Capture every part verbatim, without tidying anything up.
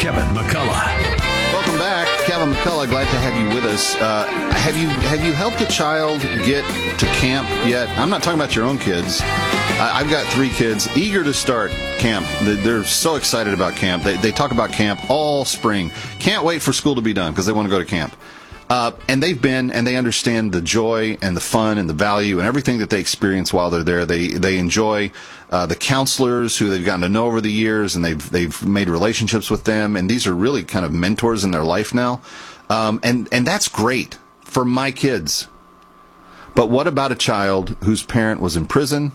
Kevin McCullough. Welcome back, Kevin McCullough. Glad to have you with us. Uh, have you have you helped a child get to camp yet? I'm not talking about your own kids. Uh, I've got three kids eager to start camp. They're so excited about camp. They, they talk about camp all spring. Can't wait for school to be done because they want to go to camp. Uh, and they've been, and they understand the joy and the fun and the value and everything that they experience while they're there. They they enjoy uh, the counselors who they've gotten to know over the years, and they've they've made relationships with them. And these are really kind of mentors in their life now. Um, and and that's great for my kids. But what about a child whose parent was in prison,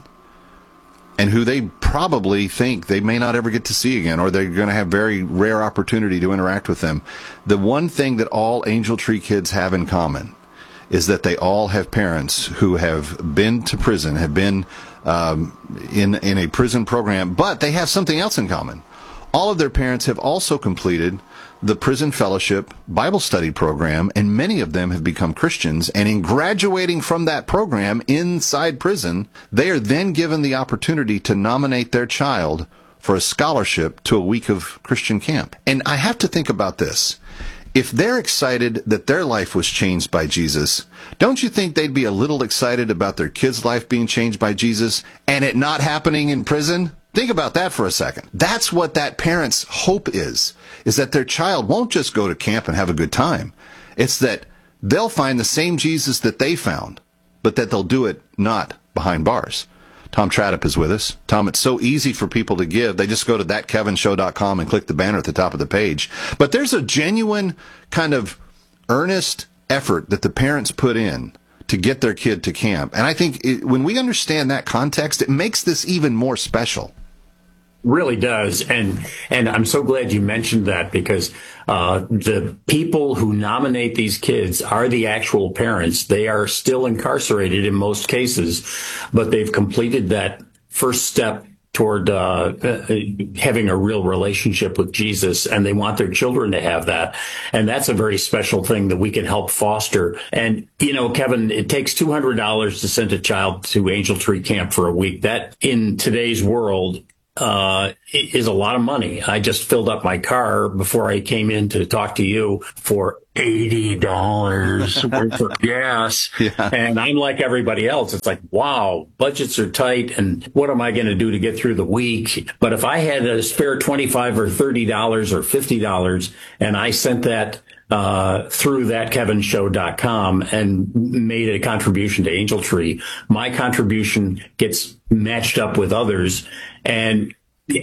and who they probably think they may not ever get to see again, or they're going to have very rare opportunity to interact with them? The one thing that all Angel Tree kids have in common is that they all have parents who have been to prison, have been um, in in a prison program, but they have something else in common. All of their parents have also completed the Prison Fellowship Bible Study program, and many of them have become Christians. And in graduating from that program inside prison, they are then given the opportunity to nominate their child for a scholarship to a week of Christian camp. And I have to think about this. If they're excited that their life was changed by Jesus, don't you think they'd be a little excited about their kid's life being changed by Jesus and it not happening in prison? Think about that for a second. That's what that parent's hope is, is that their child won't just go to camp and have a good time. It's that they'll find the same Jesus that they found, but that they'll do it not behind bars. Tom Tradup is with us. Tom, it's so easy for people to give. They just go to that kevin show dot com and click the banner at the top of the page. But there's a genuine kind of earnest effort that the parents put in to get their kid to camp. And I think it, when we understand that context, it makes this even more special. Really does. And and I'm so glad you mentioned that, because uh, the people who nominate these kids are the actual parents. They are still incarcerated in most cases, but they've completed that first step toward uh, having a real relationship with Jesus, and they want their children to have that. And that's a very special thing that we can help foster. And, you know, Kevin, it takes two hundred dollars to send a child to Angel Tree Camp for a week. That, in today's world, uh, is a lot of money. I just filled up my car before I came in to talk to you for eighty dollars worth of gas. Yeah. And I'm like everybody else. It's like, wow, budgets are tight. And what am I going to do to get through the week? But if I had a spare twenty-five or thirty dollars or fifty dollars, and I sent that Uh, through that kevin show dot com and made a contribution to Angel Tree, my contribution gets matched up with others. And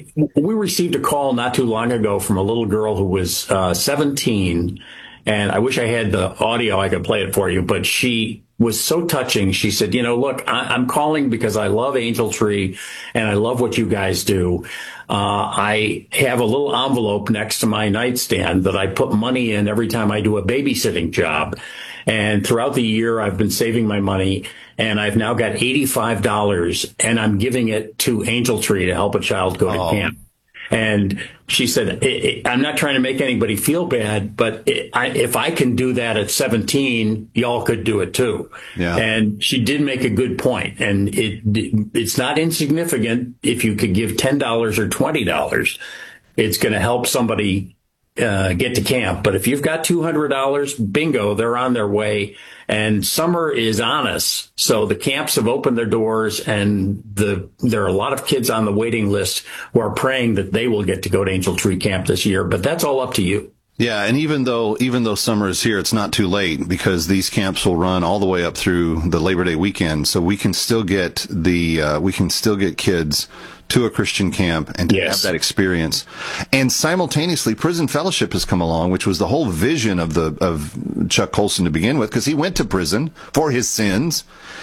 we received a call not too long ago from a little girl who was uh, seventeen. And I wish I had the audio. I could play it for you. But she was so touching. She said, you know, look, I- I'm calling because I love Angel Tree and I love what you guys do. Uh, I have a little envelope next to my nightstand that I put money in every time I do a babysitting job. And throughout the year, I've been saving my money, and I've now got eighty-five dollars, and I'm giving it to Angel Tree to help a child go to Oh. camp. And she said, I'm not trying to make anybody feel bad, but if I can do that at seventeen, y'all could do it too. Yeah. And she did make a good point. And it it's not insignificant if you could give ten dollars or twenty dollars. It's going to help somebody uh, get to camp. But if you've got two hundred dollars, bingo, they're on their way. And summer is on us. So the camps have opened their doors, and the there are a lot of kids on the waiting list who are praying that they will get to go to Angel Tree Camp this year. But that's all up to you. Yeah, and even though even though summer is here, it's not too late, because these camps will run all the way up through the Labor Day weekend. So we can still get the uh, we can still get kids to a Christian camp and to Yes. have that experience. And simultaneously, Prison Fellowship has come along, which was the whole vision of the of Chuck Colson to begin with, because he went to prison for his sins,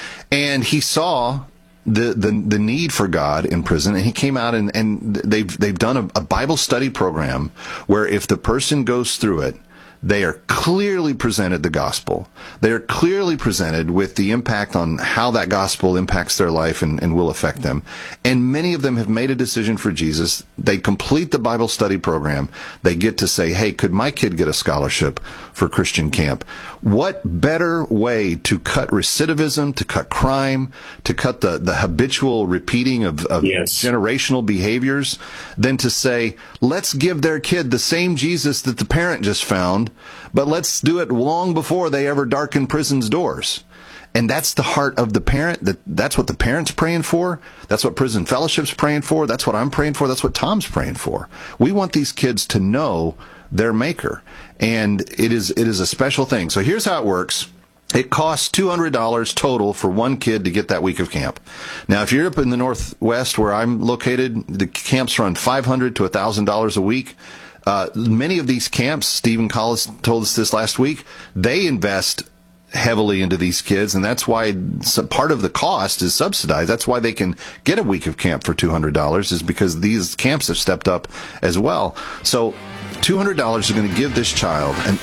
and he saw the, the the need for God in prison, and he came out and, and they've they've done a, a Bible study program where if the person goes through it, They are clearly presented the gospel. They are clearly presented with the impact on how that gospel impacts their life and, and will affect them. And many of them have made a decision for Jesus. They complete the Bible study program. They get to say, hey, could my kid get a scholarship for Christian camp? What better way to cut recidivism, to cut crime, to cut the, the habitual repeating of, of yes. generational behaviors than to say, let's give their kid the same Jesus that the parent just found, but let's do it long before they ever darken prison's doors. And that's the heart of the parent. That That's what the parent's praying for. That's what Prison Fellowship's praying for. That's what I'm praying for. That's what Tom's praying for. We want these kids to know their maker. And it is it is a special thing. So here's how it works. It costs two hundred dollars total for one kid to get that week of camp. Now, if you're up in the Northwest where I'm located, the camps run five hundred dollars to one thousand dollars a week. Uh, many of these camps, Stephen Collis told us this last week, they invest heavily into these kids, and that's why part of the cost is subsidized. That's why they can get a week of camp for two hundred dollars, is because these camps have stepped up as well. So two hundred dollars is going to give this child an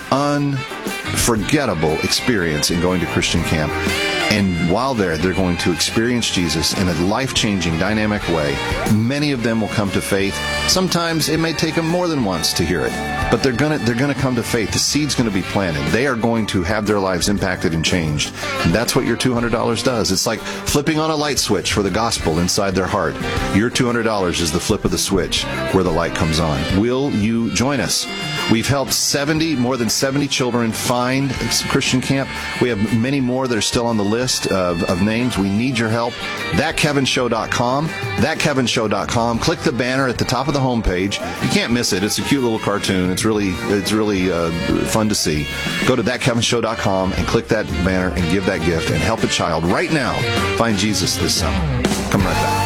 unforgettable experience in going to Christian camp. And while there, they're going to experience Jesus in a life-changing, dynamic way. Many of them will come to faith. Sometimes it may take them more than once to hear it, but they're gonna they're gonna come to faith. The seed's going to be planted. They are going to have their lives impacted and changed. And that's what your two hundred dollars does. It's like flipping on a light switch for the gospel inside their heart. Your two hundred dollars is the flip of the switch where the light comes on. Will you join us? We've helped seventy, more than seventy children find Christian camp. We have many more that are still on the list of, of names. We need your help. that kevin show dot com. that kevin show dot com. Click the banner at the top of the homepage. You can't miss it. It's a cute little cartoon. It's really it's really uh, fun to see. Go to that kevin show dot com and click that banner and give that gift and help a child right now find Jesus this summer. Come right back.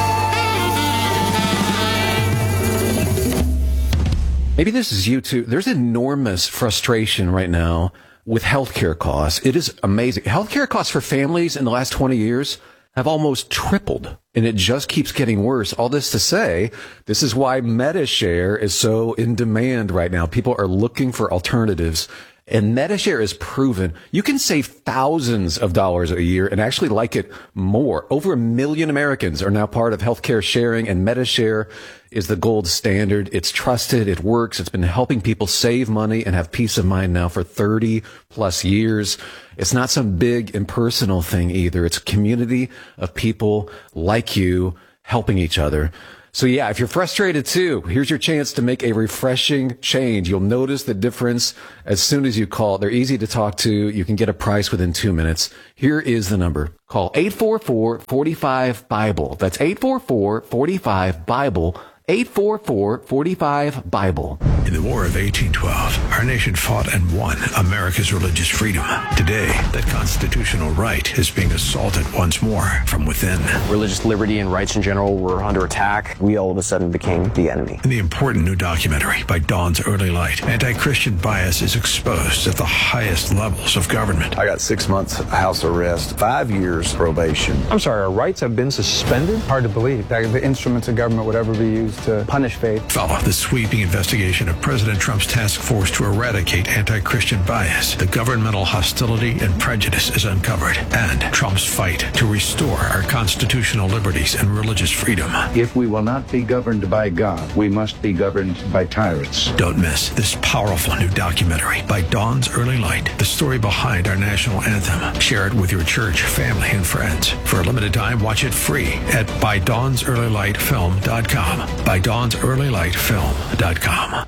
Maybe this is you too. There's enormous frustration right now with healthcare costs. It is amazing. Healthcare costs for families in the last twenty years have almost tripled, and it just keeps getting worse. All this to say, this is why MediShare is so in demand right now. People are looking for alternatives, and MediShare is proven. You can save thousands of dollars a year and actually like it more. Over a million Americans are now part of healthcare sharing, and MediShare is the gold standard. It's trusted. It works. It's been helping people save money and have peace of mind now for thirty plus years. It's not some big impersonal thing either. It's a community of people like you helping each other. So yeah, if you're frustrated too, here's your chance to make a refreshing change. You'll notice the difference as soon as you call. They're easy to talk to. You can get a price within two minutes. Here is the number. Call eight four four, four five, BIBLE. That's eight four four, four five, BIBLE. eight four four, four five, BIBLE. In the War of eighteen twelve, our nation fought and won America's religious freedom. Today, that constitutional right is being assaulted once more from within. Religious liberty and rights in general were under attack. We all of a sudden became the enemy. In the important new documentary by Dawn's Early Light, anti-Christian bias is exposed at the highest levels of government. I got six months house arrest, five years probation. I'm sorry, our rights have been suspended? Hard to believe that the instruments of government would ever be used to punish faith. Follow the sweeping investigation of President Trump's task force to eradicate anti-Christian bias. The governmental hostility and prejudice is uncovered, and Trump's fight to restore our constitutional liberties and religious freedom. If we will not be governed by God, we must be governed by tyrants. Don't miss this powerful new documentary by Dawn's Early Light, the story behind our national anthem. Share it with your church, family, and friends. For a limited time, watch it free at by dawns early light film dot com. by dawns early light film dot com.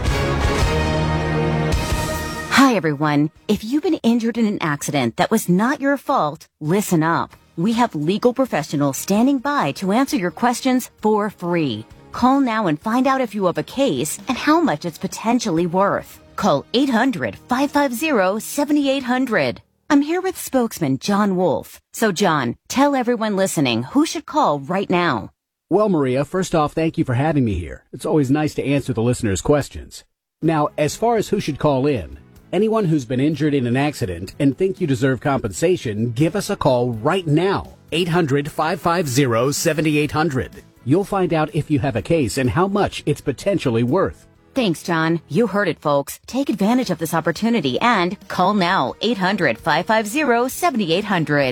Hi, everyone. If you've been injured in an accident that was not your fault, listen up. We have legal professionals standing by to answer your questions for free. Call now and find out if you have a case and how much it's potentially worth. Call eight hundred, five five zero, seven eight zero zero. I'm here with spokesman John Wolf. So, John, tell everyone listening who should call right now. Well, Maria, first off, thank you for having me here. It's always nice to answer the listeners' questions. Now, as far as who should call in, anyone who's been injured in an accident and think you deserve compensation, give us a call right now. eight hundred, five five zero, seven eight zero zero. You'll find out if you have a case and how much it's potentially worth. Thanks, John. You heard it, folks. Take advantage of this opportunity and call now eight hundred, five five zero, seven eight zero zero.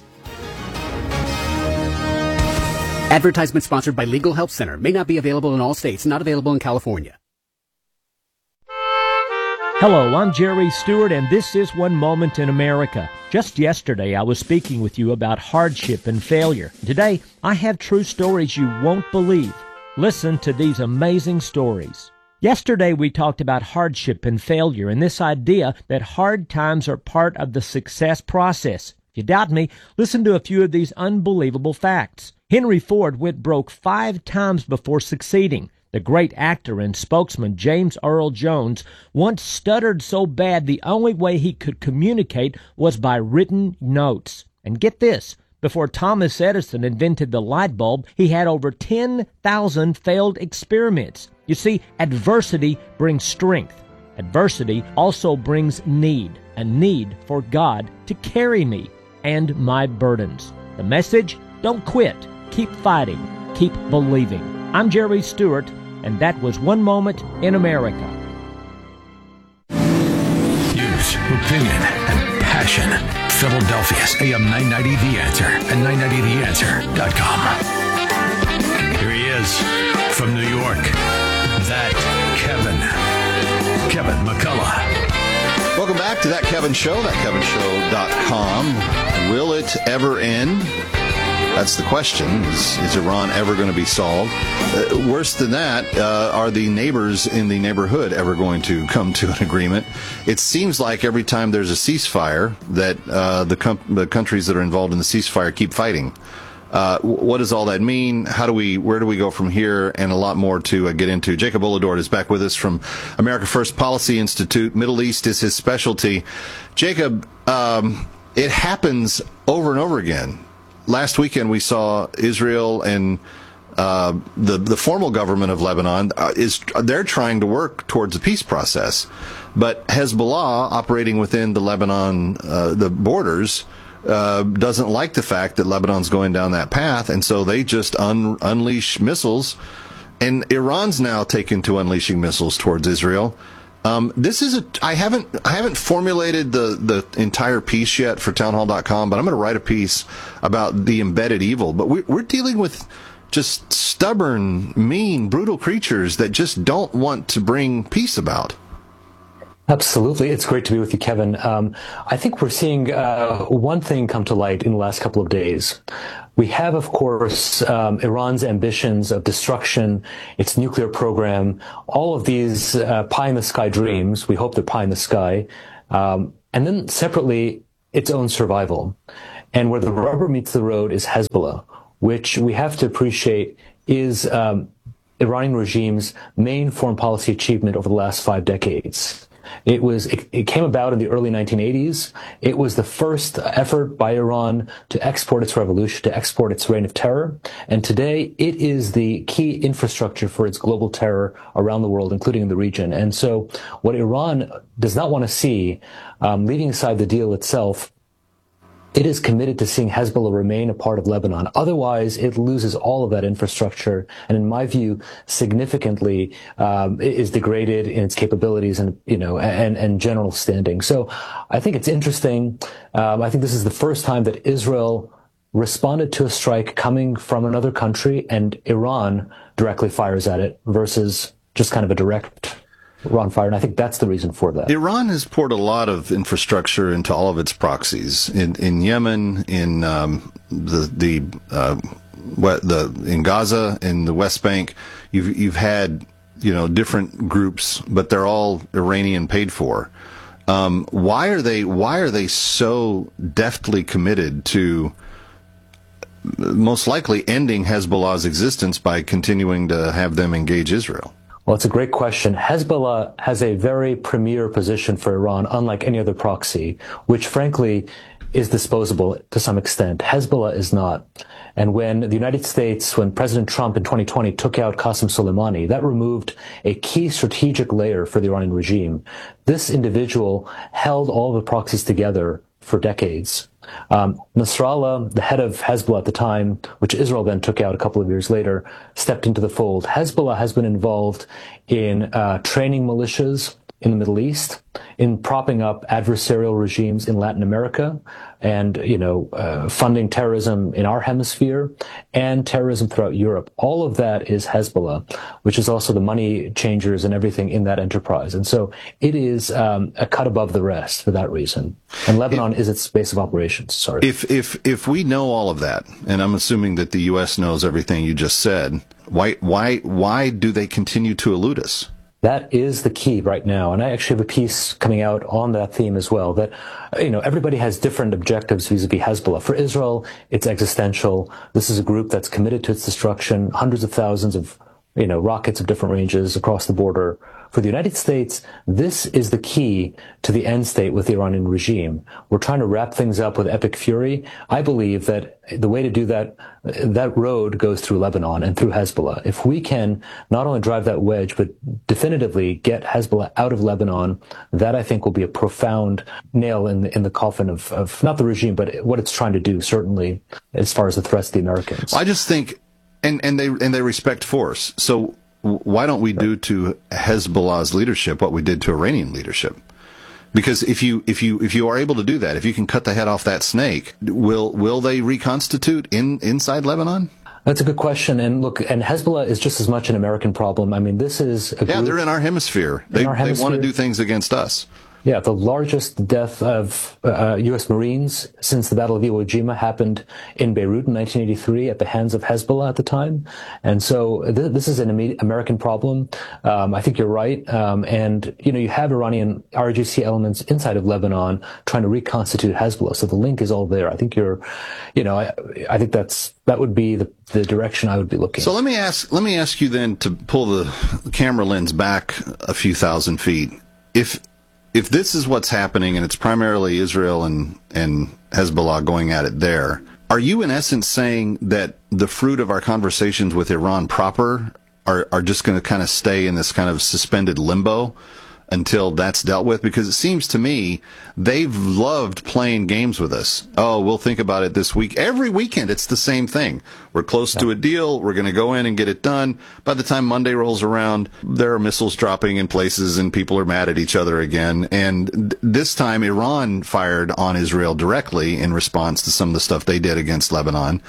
Advertisement sponsored by Legal Help Center. May not be available in all states. Not available in California. Hello, I'm Jerry Stewart, and this is One Moment in America. Just yesterday, I was speaking with you about hardship and failure. Today, I have true stories you won't believe. Listen to these amazing stories. Yesterday, we talked about hardship and failure and this idea that hard times are part of the success process. If you doubt me, listen to a few of these unbelievable facts. Henry Ford went broke five times before succeeding. The great actor and spokesman James Earl Jones once stuttered so bad the only way he could communicate was by written notes. And get this, before Thomas Edison invented the light bulb, he had over ten thousand failed experiments. You see, adversity brings strength. Adversity also brings need, a need for God to carry me and my burdens. The message? Don't quit. Keep fighting. Keep believing. I'm Jerry Stewart, and that was One Moment in America. News, opinion, and passion. Philadelphia's A M nine ninety The Answer and nine ninety the answer dot com. Here he is from New York. That Kevin. Kevin McCullough. Welcome back to That Kevin Show, that kevin show dot com. Will it ever end? That's the question. Is, is Iran ever going to be solved? Uh, worse than that, uh, are the neighbors in the neighborhood ever going to come to an agreement? It seems like every time there's a ceasefire that uh, the, com- the countries that are involved in the ceasefire keep fighting. Uh, what does all that mean? How do we, where do we go from here? And a lot more to uh, get into. Jacob Oladort is back with us from America First Policy Institute. Middle East is his specialty. Jacob, um, it happens over and over again. Last weekend we saw Israel and uh, the the formal government of Lebanon uh, is they're trying to work towards a peace process, but Hezbollah, operating within the Lebanon uh, the borders, uh, doesn't like the fact that Lebanon's going down that path, and so they just un- unleash missiles, and Iran's now taken to unleashing missiles towards Israel. Um, this is a, I haven't, I haven't formulated the, the entire piece yet for townhall dot com, but I'm going to write a piece about the embedded evil. But we, we're dealing with just stubborn, mean, brutal creatures that just don't want to bring peace about. Absolutely. It's great to be with you, Kevin. Um, I think we're seeing uh, one thing come to light in the last couple of days. We have, of course, um, Iran's ambitions of destruction, its nuclear program, all of these uh, pie-in-the-sky dreams. We hope they're pie in the sky. Um, and then separately, its own survival. And where the rubber meets the road is Hezbollah, which we have to appreciate is um, Iranian regime's main foreign policy achievement over the last five decades. It was, it, it came about in the early nineteen eighties. It was the first effort by Iran to export its revolution, to export its reign of terror. And today it is the key infrastructure for its global terror around the world, including in the region. And so what Iran does not want to see, um, leaving aside the deal itself, it is committed to seeing Hezbollah remain a part of Lebanon. Otherwise, it loses all of that infrastructure, and in my view, significantly um, is degraded in its capabilities and you know and and general standing. So, I think it's interesting. Um, I think this is the first time that Israel responded to a strike coming from another country, and Iran directly fires at it versus just kind of a direct Iran fire, and I think that's the reason for that. Iran has poured a lot of infrastructure into all of its proxies in in Yemen, in um, the the uh, what the in Gaza, in the West Bank. You've you've had you know different groups, but they're all Iranian paid for. Um, why are they why are they so deftly committed to most likely ending Hezbollah's existence by continuing to have them engage Israel? Well, it's a great question. Hezbollah has a very premier position for Iran, unlike any other proxy, which frankly is disposable to some extent. Hezbollah is not. And when the United States, when President Trump in twenty twenty took out Qasem Soleimani, that removed a key strategic layer for the Iranian regime. This individual held all the proxies together for decades. Um, Nasrallah, the head of Hezbollah at the time, which Israel then took out a couple of years later, stepped into the fold. Hezbollah has been involved in uh, training militias in the Middle East, in propping up adversarial regimes in Latin America, and, you know, uh, funding terrorism in our hemisphere and terrorism throughout Europe. All of that is Hezbollah, which is also the money changers and everything in that enterprise. And so it is um, a cut above the rest for that reason. And Lebanon if, is its base of operations. Sorry. If if if we know all of that, and I'm assuming that the U S knows everything you just said, why why why do they continue to elude us? That is the key right now. And I actually have a piece coming out on that theme as well, that, you know, everybody has different objectives vis-a-vis Hezbollah. For Israel, it's existential. This is a group that's committed to its destruction, hundreds of thousands of, you know, rockets of different ranges across the border. For the United States, this is the key to the end state with the Iranian regime. We're trying to wrap things up with epic fury. I believe that the way to do that, that road goes through Lebanon and through Hezbollah. If we can not only drive that wedge, but definitively get Hezbollah out of Lebanon, that I think will be a profound nail in the, in the coffin of, of not the regime, but what it's trying to do, certainly, as far as the threats to the Americans. I just think, and, and they, and they respect force. So, why don't we do to Hezbollah's leadership what we did to Iranian leadership? Because if you if you if you are able to do that, if you can cut the head off that snake, will will they reconstitute in inside Lebanon? That's a good question. And look, and Hezbollah is just as much an American problem. I mean, this is a yeah, they're in our hemisphere. They our hemisphere. They want to do things against us. Yeah, the largest death of uh, U S Marines since the Battle of Iwo Jima happened in Beirut in nineteen eighty-three at the hands of Hezbollah at the time. And so th- this is an American problem. Um, I think you're right. Um, and, you know, you have Iranian R G C elements inside of Lebanon trying to reconstitute Hezbollah. So the link is all there. I think you're, you know, I, I think that's, that would be the, the direction I would be looking. So let me ask, let me ask you then to pull the camera lens back a few thousand feet. If, If this is what's happening, and it's primarily Israel and, and Hezbollah going at it there, are you in essence saying that the fruit of our conversations with Iran proper are, are just going to kind of stay in this kind of suspended limbo until that's dealt with? Because it seems to me they've loved playing games with us. Oh, we'll think about it this week. Every weekend it's the same thing. We're close yeah. to a deal. We're going to go in and get it done. By the time Monday rolls around, there are missiles dropping in places and people are mad at each other again. And th- this time Iran fired on Israel directly in response to some of the stuff they did against Lebanon.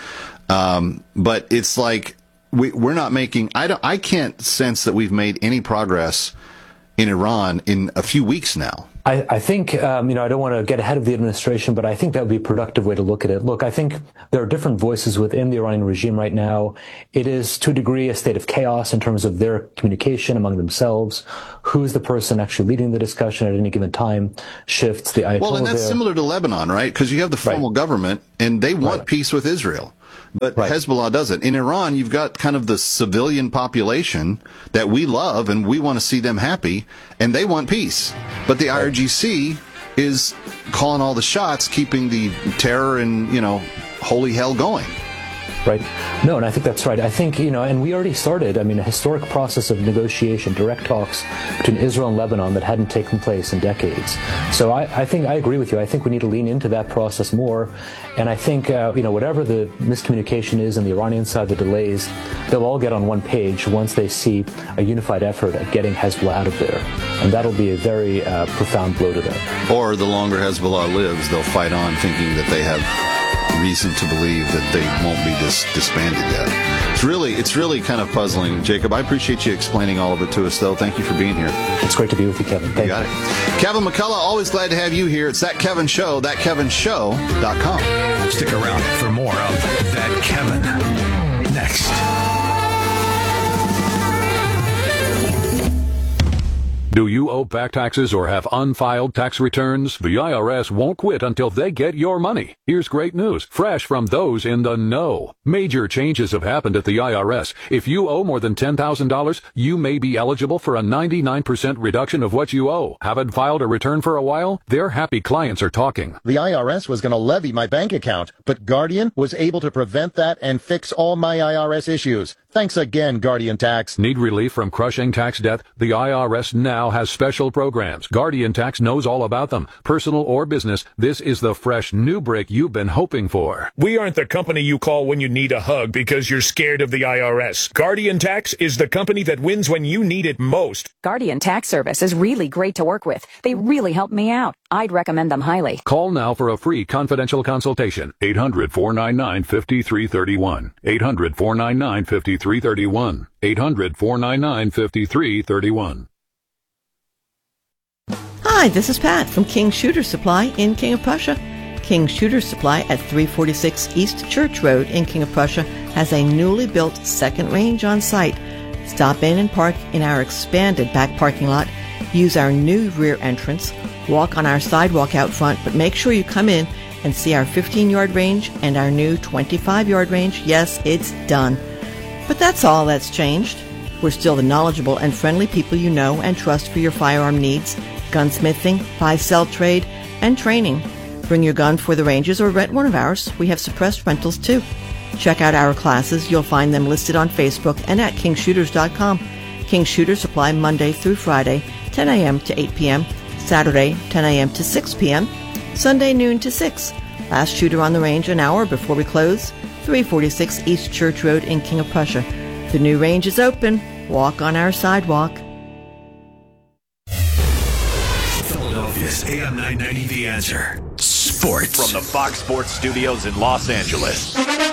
Um, but it's like we, we're not making, I don't, I can't sense that we've made any progress in Iran in a few weeks now. I, I think, um, you know, I don't want to get ahead of the administration, but I think that would be a productive way to look at it. Look, I think there are different voices within the Iranian regime right now. It is, to a degree, a state of chaos in terms of their communication among themselves. Who's the person actually leading the discussion at any given time shifts. The Ayatollah well, and that's there. similar to Lebanon, right? Because you have the formal right. government, and they want right. peace with Israel. But right. Hezbollah doesn't. In Iran, you've got kind of the civilian population that we love and we want to see them happy, and they want peace. But the right. I R G C is calling all the shots, keeping the terror and, you know, holy hell going. Right. No, and I think that's right. I think, you know, and we already started, I mean, a historic process of negotiation, direct talks between Israel and Lebanon that hadn't taken place in decades. So I, I think I agree with you. I think we need to lean into that process more. And I think, uh, you know, whatever the miscommunication is on the Iranian side, the delays, they'll all get on one page once they see a unified effort at getting Hezbollah out of there. And that'll be a very uh, profound blow to them. Or the longer Hezbollah lives, they'll fight on thinking that they have reason to believe that they won't be dis- disbanded yet. It's really, it's really kind of puzzling, Jacob. I appreciate you explaining all of it to us, though. Thank you for being here. It's great to be with you, Kevin. Thank you. Got it. Kevin McCullough, always glad to have you here. It's That Kevin Show, that kevin show dot com. Stick around for more of That Kevin next. Do you owe back taxes or have unfiled tax returns? The I R S won't quit until they get your money. Here's great news, fresh from those in the know. Major changes have happened at the I R S. If you owe more than ten thousand dollars, you may be eligible for a ninety-nine percent reduction of what you owe. Haven't filed a return for a while? Their happy clients are talking. The I R S was going to levy my bank account, but Guardian was able to prevent that and fix all my I R S issues. Thanks again, Guardian Tax. Need relief from crushing tax debt? The I R S now has special programs. Guardian Tax knows all about them. Personal or business, this is the fresh new break you've been hoping for. We aren't the company you call when you need a hug because you're scared of the I R S. Guardian Tax is the company that wins when you need it most. Guardian Tax Service is really great to work with. They really helped me out. I'd recommend them highly. Call now for a free confidential consultation. eight hundred, four nine nine, five three three one. eight hundred, four nine nine, five three three one. eight hundred, four nine nine, five three three one. Hi, this is Pat from King Shooter Supply in King of Prussia. King Shooter Supply at three forty-six East Church Road in King of Prussia has a newly built second range on site. Stop in and park in our expanded back parking lot. Use our new rear entrance. Walk on our sidewalk out front, but make sure you come in and see our fifteen-yard range and our new twenty-five-yard range. Yes, it's done. But that's all that's changed. We're still the knowledgeable and friendly people you know and trust for your firearm needs, gunsmithing, buy-sell trade, and training. Bring your gun for the ranges or rent one of ours. We have suppressed rentals too. Check out our classes. You'll find them listed on Facebook and at king shooters dot com. King Shooter Supply Monday through Friday, ten a.m. to eight p.m., Saturday, ten a.m. to six p.m., Sunday noon to six. Last shooter on the range an hour before we close, three forty-six East Church Road in King of Prussia. The new range is open. Walk on our sidewalk. Philadelphia's A M nine ninety The Answer. Sports. From the Fox Sports Studios in Los Angeles.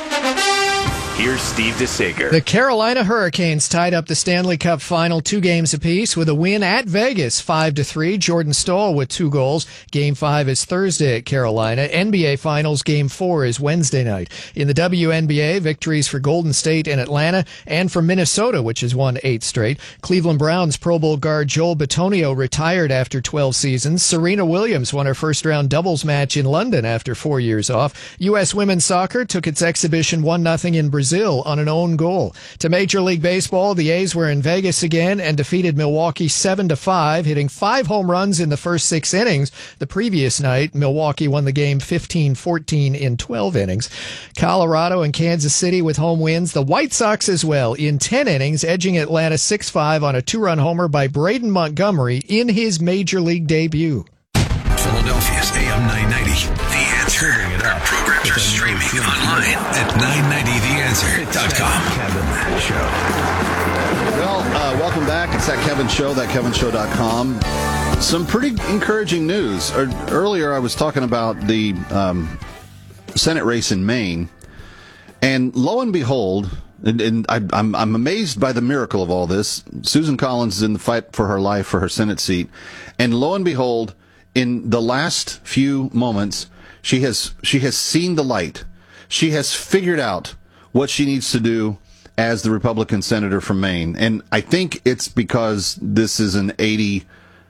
Here's Steve DeSager. The Carolina Hurricanes tied up the Stanley Cup final two games apiece with a win at Vegas, five to three. Jordan Staal with two goals. Game five is Thursday at Carolina. N B A Finals Game four is Wednesday night. In the W N B A, victories for Golden State and Atlanta, and for Minnesota, which has won eight straight. Cleveland Browns Pro Bowl guard Joel Bitonio retired after twelve seasons. Serena Williams won her first-round doubles match in London after four years off. U S Women's Soccer took its exhibition one nothing in Brazil. Brazil on an own goal. To Major League Baseball, the A's were in Vegas again and defeated Milwaukee seven to five, hitting five home runs in the first six innings. The previous night, Milwaukee won the game fifteen fourteen in twelve innings. Colorado and Kansas City with home wins. The White Sox as well in ten innings, edging Atlanta six five on a two-run homer by Braden Montgomery in his Major League debut. Philadelphia's A M nine ninety, The Answer. Our programs are streaming online at nine ninety the answer dot com. Kevin Show. Well, uh, welcome back. It's that Kevin Show, that kevin show dot com. Some pretty encouraging news. Earlier, I was talking about the um, Senate race in Maine, and lo and behold, and, and I, I'm, I'm amazed by the miracle of all this. Susan Collins is in the fight for her life for her Senate seat, and lo and behold, in the last few moments, she has she has seen the light. She has figured out what she needs to do as the Republican senator from Maine. And I think it's because this is an eighty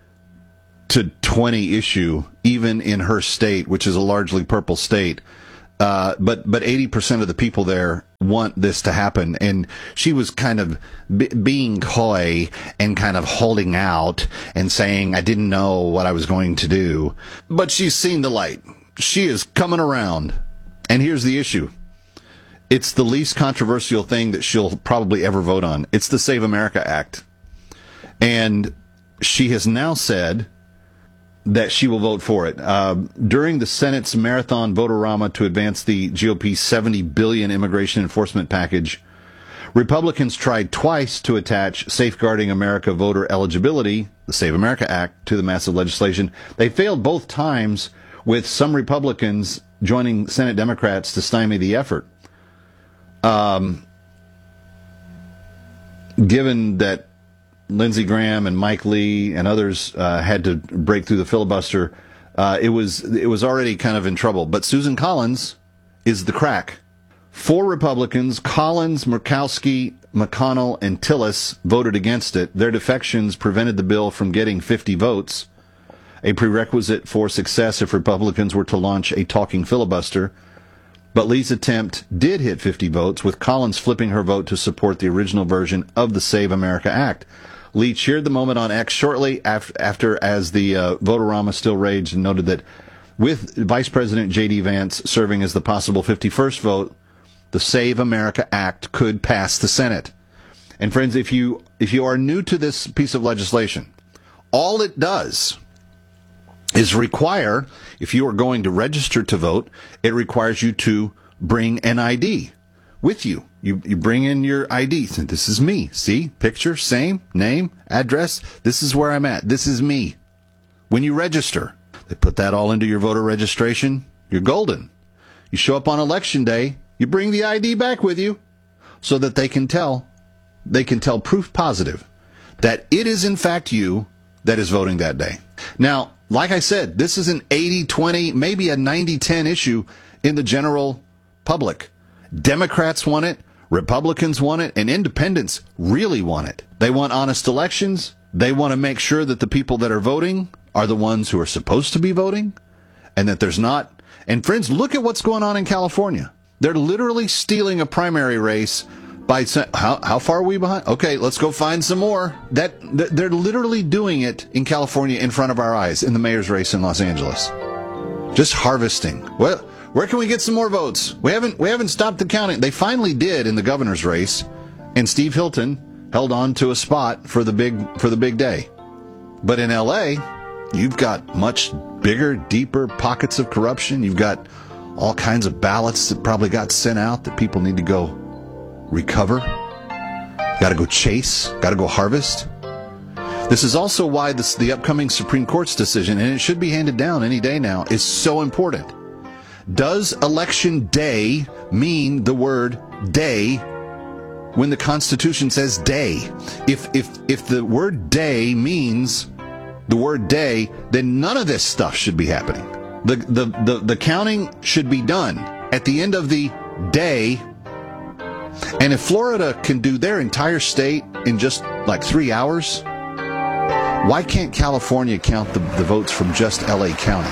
to twenty issue, even in her state, which is a largely purple state. Uh, but but eighty percent of the people there want this to happen. And she was kind of b- being coy and kind of holding out and saying, I didn't know what I was going to do. But she's seen the light. She is coming around. And here's the issue. It's the least controversial thing that she'll probably ever vote on. It's the Save America Act. And she has now said that she will vote for it. Uh, during the Senate's marathon vote-a-rama to advance the G O P's seventy billion dollars immigration enforcement package, Republicans tried twice to attach Safeguarding America voter eligibility, the Save America Act, to the massive legislation. They failed both times, with some Republicans joining Senate Democrats to stymie the effort. Um, given that Lindsey Graham and Mike Lee and others uh, had to break through the filibuster, uh, it was it was already kind of in trouble. But Susan Collins is the crack. Four Republicans, Collins, Murkowski, McConnell, and Tillis, voted against it. Their defections prevented the bill from getting fifty votes, a prerequisite for success if Republicans were to launch a talking filibuster. But Lee's attempt did hit fifty votes, with Collins flipping her vote to support the original version of the Save America Act. Lee cheered the moment on X shortly after, after as the uh, vote-a-rama still raged, and noted that with Vice President J D. Vance serving as the possible fifty-first vote, the Save America Act could pass the Senate. And friends, if you if you are new to this piece of legislation, all it does is require, if you are going to register to vote, it requires you to bring an I D with you. You you bring in your I D. So this is me. See? Picture, same, name, address. This is where I'm at. This is me. When you register, they put that all into your voter registration. You're golden. You show up on election day, you bring the I D back with you so that they can tell, they can tell proof positive that it is in fact you that is voting that day. Now, like I said, this is an eighty twenty, maybe a ninety ten issue in the general public. Democrats want it, Republicans want it, and independents really want it. They want honest elections. They want to make sure that the people that are voting are the ones who are supposed to be voting, and that there's not. And friends, look at what's going on in California. They're literally stealing a primary race by saying, how, how far are we behind? Okay, let's go find some more. That they're literally doing it in California in front of our eyes in the mayor's race in Los Angeles. Just harvesting. Well, where can we get some more votes? We haven't we haven't stopped the counting. They finally did in the governor's race, and Steve Hilton held on to a spot for the big for the big day. But in L A, you've got much bigger, deeper pockets of corruption. You've got all kinds of ballots that probably got sent out that people need to go recover. Got to go chase. Got to go harvest. This is also why this, the upcoming Supreme Court's decision, and it should be handed down any day now, is so important. Does election day mean the word day when the Constitution says day? If if if the word day means the word day, then none of this stuff should be happening. The the the, the counting should be done at the end of the day. And if Florida can do their entire state in just like three hours, why can't California count the, the votes from just L A County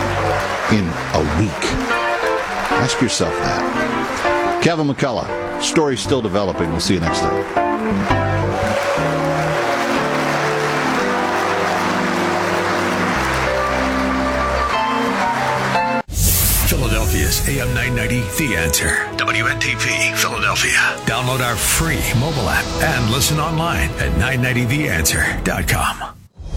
in a week? Ask yourself that. Kevin McCullough, story still developing. We'll see you next time. Philadelphia's A M nine ninety, The Answer. W N T P, Philadelphia. Download our free mobile app and listen online at nine ninety the answer dot com.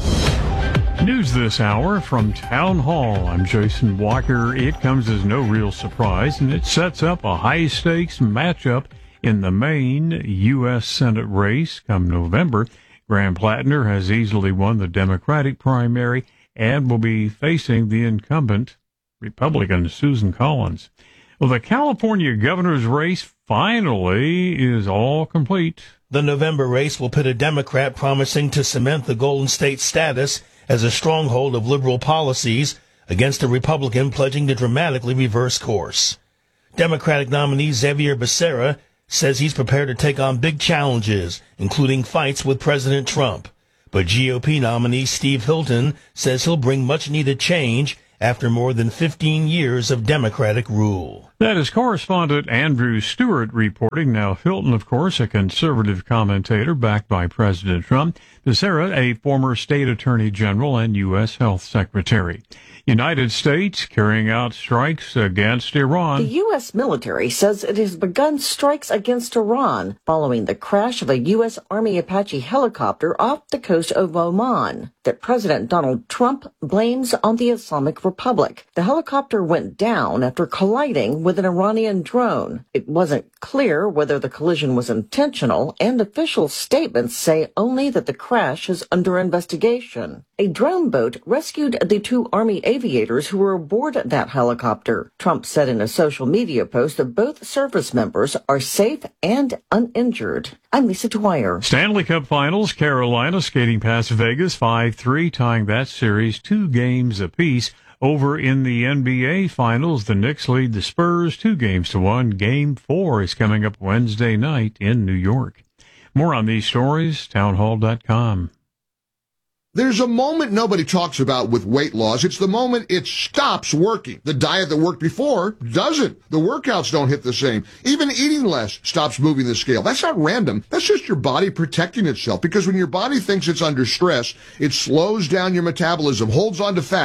News this hour from Town Hall. I'm Jason Walker. It comes as no real surprise, and it sets up a high-stakes matchup in the main U S Senate race come November. Graham Plattner has easily won the Democratic primary and will be facing the incumbent Republican Susan Collins. Well, the California governor's race finally is all complete. The November race will pit a Democrat promising to cement the Golden State status as a stronghold of liberal policies against a Republican pledging to dramatically reverse course. Democratic nominee Xavier Becerra says he's prepared to take on big challenges, including fights with President Trump. But G O P nominee Steve Hilton says he'll bring much-needed change after more than fifteen years of Democratic rule. That is correspondent Andrew Stewart reporting. Now, Hilton, of course, a conservative commentator backed by President Trump. Becerra, a former state attorney general and U S health secretary. United States carrying out strikes against Iran. The U S military says it has begun strikes against Iran following the crash of a U S Army Apache helicopter off the coast of Oman that President Donald Trump blames on the Islamic Republic. The helicopter went down after colliding with an Iranian drone. It wasn't clear whether the collision was intentional, and official statements say only that the crash is under investigation. A drone boat rescued the two Army aviators who were aboard that helicopter. Trump said in a social media post that both service members are safe and uninjured. I'm Lisa Dwyer. Stanley Cup Finals, Carolina skating past Vegas five three, tying that series two games apiece. Over in the N B A Finals, the Knicks lead the Spurs two games to one. Game four is coming up Wednesday night in New York. More on these stories, townhall dot com. There's a moment nobody talks about with weight loss. It's the moment it stops working. The diet that worked before doesn't. The workouts don't hit the same. Even eating less stops moving the scale. That's not random. That's just your body protecting itself, because when your body thinks it's under stress, it slows down your metabolism, holds on to fat,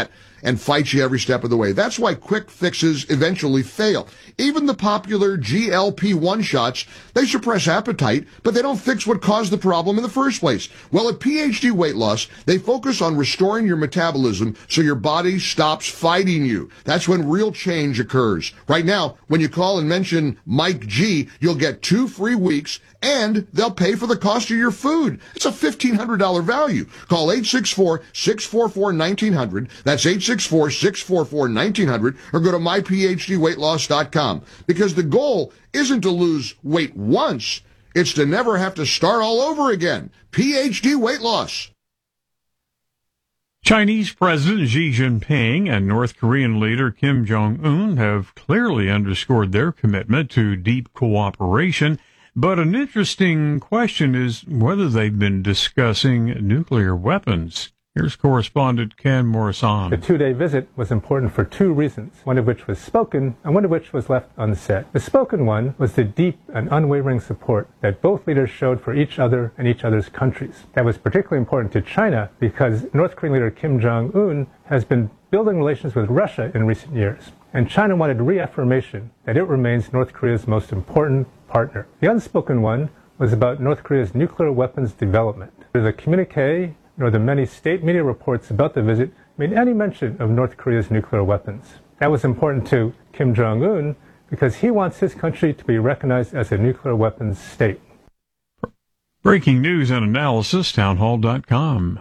and fight you every step of the way. That's why quick fixes eventually fail. Even the popular G L P one shots, they suppress appetite, but they don't fix what caused the problem in the first place. Well, at P H D Weight Loss, they focus on restoring your metabolism so your body stops fighting you. That's when real change occurs. Right now, when you call and mention Mike G, you'll get two free weeks, and they'll pay for the cost of your food. It's a fifteen hundred dollars value. Call eight six four, six four four, one nine zero zero. That's eight six four, six four four, one nine zero zero, or go to my p h d weight loss dot com. Because the goal isn't to lose weight once, it's to never have to start all over again. P H D Weight Loss. Chinese President Xi Jinping and North Korean leader Kim Jong-un have clearly underscored their commitment to deep cooperation, but an interesting question is whether they've been discussing nuclear weapons. Here's correspondent Ken Morrison. The two-day visit was important for two reasons, one of which was spoken and one of which was left unsaid. The spoken one was the deep and unwavering support that both leaders showed for each other and each other's countries. That was particularly important to China because North Korean leader Kim Jong-un has been building relations with Russia in recent years, and China wanted reaffirmation that it remains North Korea's most important partner. The unspoken one was about North Korea's nuclear weapons development. The communique nor the many state media reports about the visit made any mention of North Korea's nuclear weapons. That was important to Kim Jong-un because he wants his country to be recognized as a nuclear weapons state. Breaking news and analysis, townhall dot com.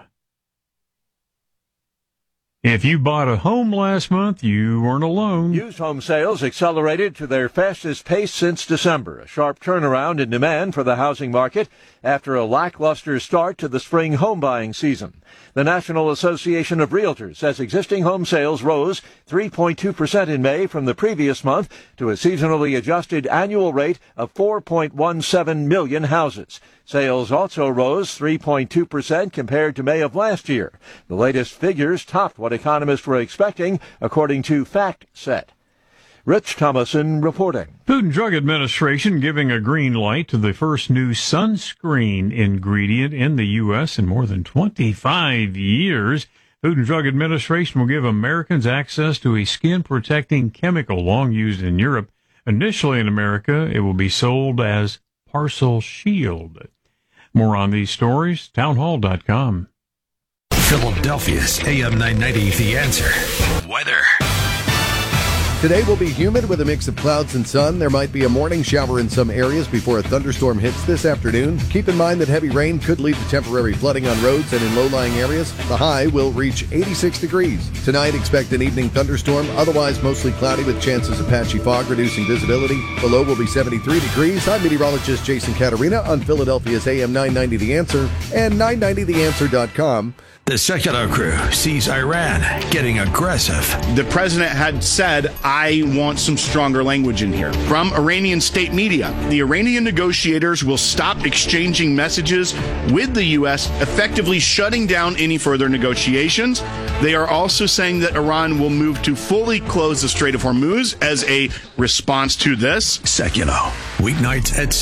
If you bought a home last month, you weren't alone. Used home sales accelerated to their fastest pace since December, a sharp turnaround in demand for the housing market after a lackluster start to the spring home buying season. The National Association of Realtors says existing home sales rose three point two percent in May from the previous month to a seasonally adjusted annual rate of four point one seven million houses. Sales also rose three point two percent compared to May of last year. The latest figures topped what economists were expecting, according to FactSet. Rich Thomason reporting. Food and Drug Administration giving a green light to the first new sunscreen ingredient in the U S in more than twenty-five years. Food and Drug Administration will give Americans access to a skin-protecting chemical long used in Europe. Initially in America, it will be sold as Parcel Shield. More on these stories, townhall dot com. Philadelphia's A M nine ninety, The Answer. Weather. Today will be humid with a mix of clouds and sun. There might be a morning shower in some areas before a thunderstorm hits this afternoon. Keep in mind that heavy rain could lead to temporary flooding on roads and in low-lying areas. The high will reach eighty-six degrees. Tonight, expect an evening thunderstorm. Otherwise, mostly cloudy with chances of patchy fog, reducing visibility. The low will be seventy-three degrees. I'm meteorologist Jason Caterina on Philadelphia's A M nine ninety The Answer and nine ninety the answer dot com. The Secular Crew sees Iran getting aggressive. The president had said, I want some stronger language in here. From Iranian state media, the Iranian negotiators will stop exchanging messages with the U S, effectively shutting down any further negotiations. They are also saying that Iran will move to fully close the Strait of Hormuz as a response to this. Secular, weeknights at